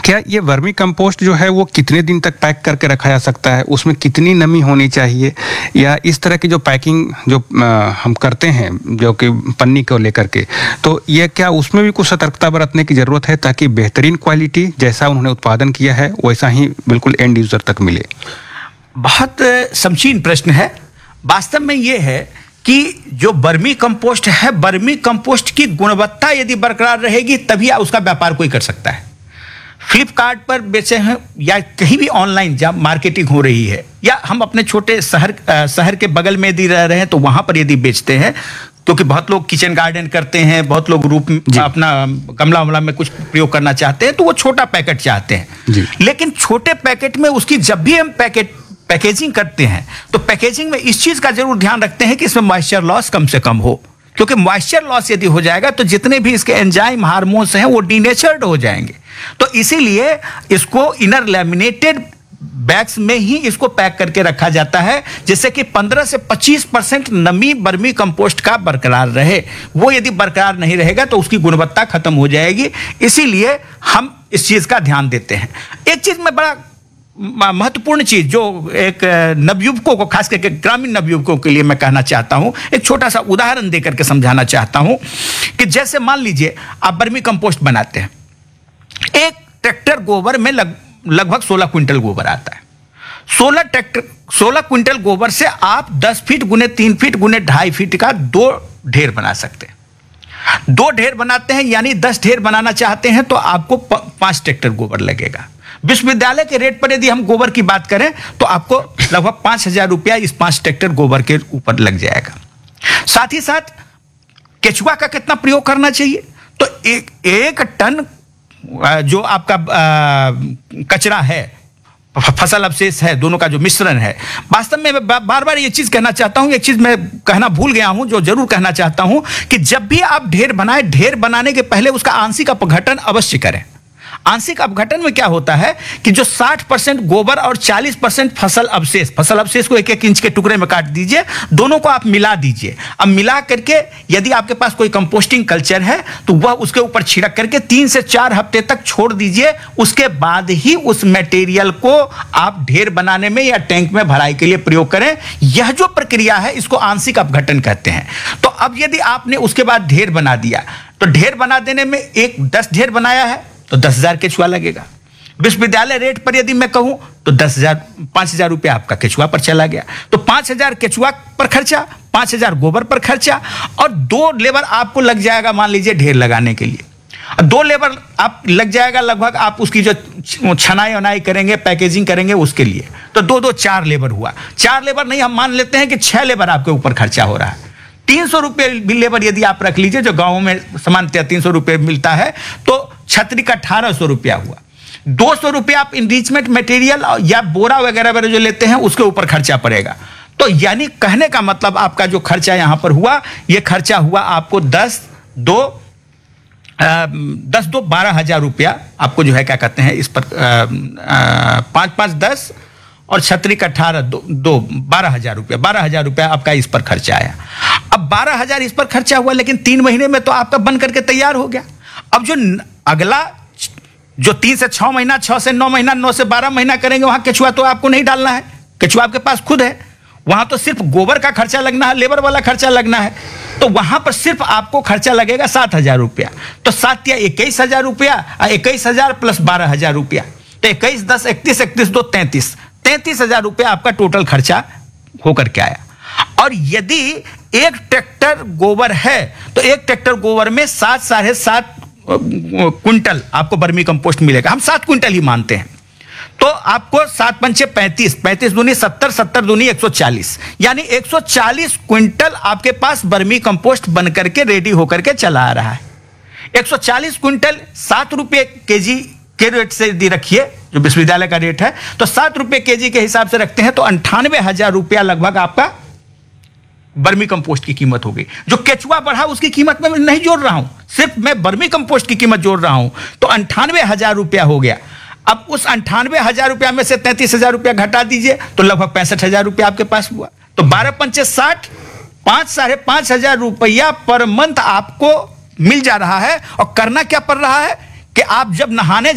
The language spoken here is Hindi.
क्या ये वर्मी कंपोस्ट जो है वो कितने दिन तक पैक करके रखा जा सकता है? उसमें कितनी नमी होनी चाहिए? या इस तरह की जो पैकिंग जो हम करते हैं जो कि पन्नी को लेकर के, तो ये क्या उसमें भी कुछ सतर्कता बरतने की ज़रूरत है ताकि बेहतरीन क्वालिटी जैसा उन्होंने उत्पादन किया है वैसा ही बिल्कुल एंड यूज़र तक मिले? बहुत समीचीन प्रश्न है। वास्तव में ये है कि जो वर्मी कंपोस्ट है, वर्मी कंपोस्ट की गुणवत्ता यदि बरकरार रहेगी तभी उसका व्यापार कोई कर सकता है। फ्लिपकार्ट पर बेचे हैं या कहीं भी ऑनलाइन जहाँ मार्केटिंग हो रही है, या हम अपने छोटे शहर के बगल में यदि रह रहे हैं तो वहाँ पर यदि बेचते हैं, क्योंकि बहुत लोग किचन गार्डन करते हैं, बहुत लोग रूप अपना गमला वमला में कुछ प्रयोग करना चाहते हैं, तो वो छोटा पैकेट चाहते हैं। लेकिन छोटे पैकेट में उसकी जब भी हम पैकेजिंग करते हैं तो पैकेजिंग में इस चीज़ का जरूर ध्यान रखते हैं कि इसमें मॉइस्चर लॉस कम से कम हो, क्योंकि मॉइस्चर लॉस यदि हो जाएगा तो जितने भी इसके एंजाइम हार्मोन्स हैं वो डीनेचर्ड हो जाएंगे। तो इसीलिए इसको इनर लैमिनेटेड बैग्स में ही इसको पैक करके रखा जाता है, जिससे कि 15 से 25% नमी वर्मी कंपोस्ट का बरकरार रहे। वो यदि बरकरार नहीं रहेगा तो उसकी गुणवत्ता खत्म हो जाएगी। इसीलिए हम इस चीज़ का ध्यान देते हैं। एक चीज़ में बड़ा महत्वपूर्ण चीज जो एक नवयुवकों को, खास करके ग्रामीण नवयुवकों के लिए मैं कहना चाहता हूं, एक छोटा सा उदाहरण देकर के समझाना चाहता हूं कि जैसे मान लीजिए आप वर्मी कंपोस्ट बनाते हैं, एक ट्रैक्टर गोबर में लगभग 16 क्विंटल गोबर आता है। 16 क्विंटल गोबर से आप 10 फीट गुने 3 फीट गुने 2.5 फीट का 2 ढेर बना सकते हैं। 2 ढेर बनाते हैं यानी 10 ढेर बनाना चाहते हैं तो आपको 5 ट्रैक्टर गोबर लगेगा। विश्वविद्यालय के रेट पर यदि हम गोबर की बात करें तो आपको लगभग 5,000 रुपया इस 5 ट्रैक्टर गोबर के ऊपर लग जाएगा। साथ ही साथ केचुआ का कितना प्रयोग करना चाहिए? तो एक टन जो आपका कचरा है, फसल अवशेष है, दोनों का जो मिश्रण है, वास्तव में मैं बार बार ये चीज कहना चाहता हूं, एक चीज मैं कहना भूल गया हूं जो जरूर कहना चाहता हूं कि जब भी आप ढेर बनाएं, ढेर बनाने के पहले उसका आंशिक अपघटन अवश्य करें। आंशिक अपघटन में क्या होता है कि जो 60% गोबर और 40% फसल अवशेष को 1-1 इंच के टुकड़े में काट दीजिए, दोनों को आप मिला दीजिए। अब मिला करके यदि आपके पास कोई कंपोस्टिंग कल्चर है तो वह उसके ऊपर छिड़क करके 3 से 4 हफ्ते तक छोड़ दीजिए। उसके बाद ही उस मटेरियल को आप ढेर बनाने में या टैंक में भराई के लिए प्रयोग करें। यह जो प्रक्रिया है इसको आंशिक अपघटन कहते हैं। तो अब यदि आपने उसके बाद ढेर बना दिया तो ढेर बना देने में 10 ढेर बनाया है तो 10,000 केचुआ लगेगा। विश्वविद्यालय रेट पर यदि मैं कहूं तो 5,000 रुपया आपका केचुआ पर चला गया। तो 5,000 केचुआ पर खर्चा, 5,000 गोबर पर खर्चा, और 2 लेबर आपको लग जाएगा मान लीजिए ढेर लगाने के लिए। 2 लेबर आप लग जाएगा लगभग, आप उसकी जो छनाई वनाई करेंगे, पैकेजिंग करेंगे उसके लिए, तो 2-2 4 लेबर हुआ। 4 लेबर नहीं, हम मान लेते हैं कि 6 लेबर आपके ऊपर खर्चा हो रहा है। 300 रुपये भी लेबर यदि आप रख लीजिए, जो गाँव में सामान्यतः 300 रुपये मिलता है, तो छतरी का 1800 रुपया हुआ। 200 रुपया आप इनरिचमेंट मटेरियल या बोरा वगैरह जो लेते हैं उसके ऊपर खर्चा पड़ेगा। तो यानी कहने का मतलब आपका जो खर्चा यहां पर हुआ, ये खर्चा हुआ आपको 10-2 12,000 रुपया आपको जो है क्या कहते हैं इस पर 5-5 10 और छतरी का 12,000 रुपया, 12,000 रुपया आपका इस पर खर्चा आया। अब 12,000 इस पर खर्चा हुआ, लेकिन 3 महीने में तो आपका बन करके तैयार हो गया। अब जो अगला जो 3 से 6 महीना, 6 से 9 महीना, 9 से 12 महीना करेंगे, वहां केचुआ तो आपको नहीं डालना है, केचुआ आपके पास खुद है। वहां तो सिर्फ गोबर का खर्चा लगना है, लेबर वाला खर्चा लगना है। तो वहां पर सिर्फ आपको खर्चा लगेगा 7,000 रुपया। तो 7 या 21,000 रुपया, 21,000 प्लस 12,000 रुपया, तो 21 10 31 31 2 33,000 रुपया आपका टोटल खर्चा होकर के आया। और यदि एक ट्रैक्टर गोबर है तो एक ट्रैक्टर गोबर में 7-7.5 क्विंटल आपको वर्मी कंपोस्ट मिलेगा। हम 7 क्विंटल ही मानते हैं, तो आपको 7 पंचे 35, 35 दूनी 70, 70 दूनी 140, यानी 140 क्विंटल आपके पास वर्मी कंपोस्ट बन करके रेडी होकर के चला आ रहा है। 140 क्विंटल 7 रुपये केजी के रेट से यदि रखिए, जो विश्वविद्यालय का रेट है, तो 7 रुपये केजी के हिसाब से रखते हैं तो 98,000 रुपया लगभग आपका वर्मी कंपोस्ट की कीमत हो गई। जो केचुआ बढ़ा उसकी कीमत में मैं नहीं जोड़ रहा हूं, सिर्फ मैं वर्मी कंपोस्ट की कीमत जोड़ रहा हूं, तो 98,000 रुपया हो गया। अब उस 98,000 रुपया में से 33,000 रुपया घटा दीजिए तो लगभग 65,000 रुपया आपके पास हुआ। तो 12 पंचे 60, 5-5,500 रुपया पर मंथ आपको मिल जा रहा है। और करना क्या पड़ रहा है कि आप जब नहाने